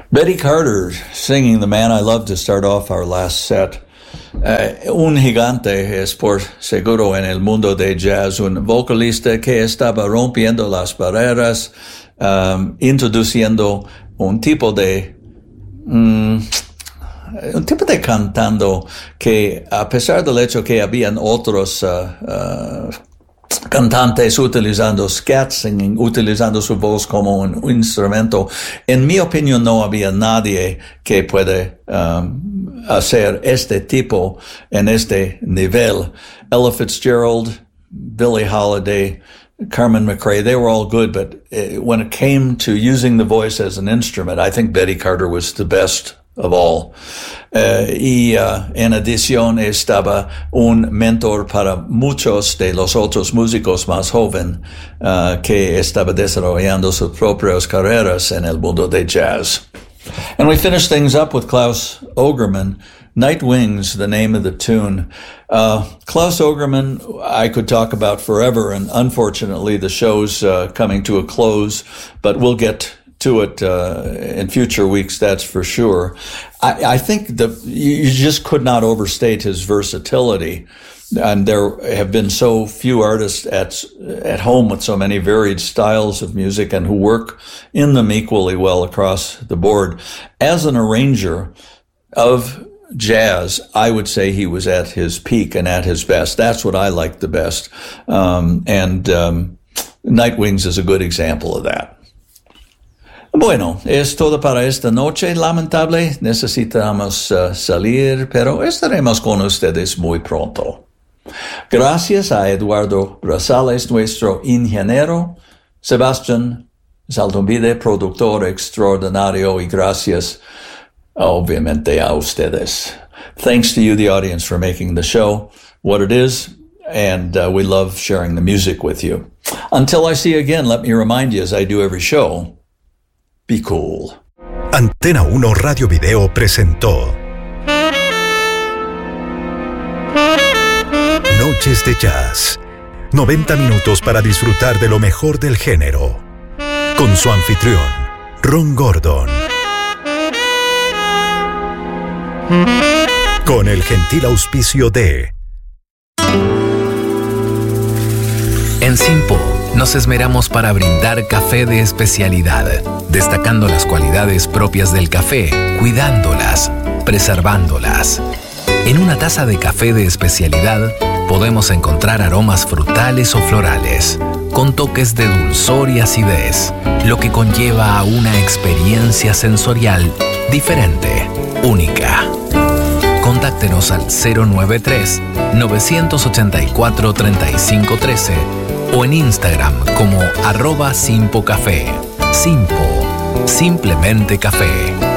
Betty Carter singing The Man I Love to start off our last set. Un gigante es por seguro en el mundo de jazz, un vocalista que estaba rompiendo las barreras, introduciendo un tipo de cantando que, a pesar del hecho que habían otros cantantes utilizando scat singing, utilizando su voz como un instrumento, en mi opinión no había nadie que puede hacer este tipo en este nivel. Ella Fitzgerald, Billie Holiday, Carmen McRae, they were all good, but when it came to using the voice as an instrument, I think Betty Carter was the best of all. En adición estaba un mentor para muchos de los otros músicos más jóvenes que estaba desarrollando sus propias carreras en el mundo de jazz. And we finished things up with Klaus Ogerman, Night Wings, the name of the tune. Klaus Ogerman, I could talk about forever, and unfortunately the show's coming to a close, but we'll get to it in future weeks, that's for sure. I think you just could not overstate his versatility. And there have been so few artists at home with so many varied styles of music and who work in them equally well across the board. As an arranger of jazz, I would say he was at his peak and at his best. That's what I like the best. Night Wings is a good example of that. Bueno, es todo para esta noche. Lamentable, necesitamos salir, pero estaremos con ustedes muy pronto. Gracias a Eduardo Rosales, nuestro ingeniero, Sebastián Zaldumbide, productor extraordinario, y gracias, obviamente, a ustedes. Thanks to you, the audience, for making the show what it is, and we love sharing the music with you. Until I see you again, let me remind you, as I do every show, be cool. Antena 1 Radio Video presentó Noches de Jazz. 90 minutos para disfrutar de lo mejor del género. Con su anfitrión, Ron Gordon. Con el gentil auspicio de... En Simpo nos esmeramos para brindar café de especialidad, destacando las cualidades propias del café, cuidándolas, preservándolas. En una taza de café de especialidad podemos encontrar aromas frutales o florales, con toques de dulzor y acidez, lo que conlleva a una experiencia sensorial diferente, única. Contáctenos al 093-984-3513 o en Instagram como @simpocafé. Simpo, simplemente café.